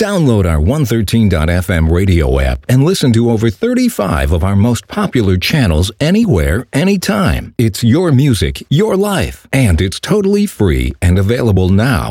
Download our 113.fm radio app and listen to over 35 of our most popular channels anywhere, anytime. It's your music, your life, and it's totally free and available now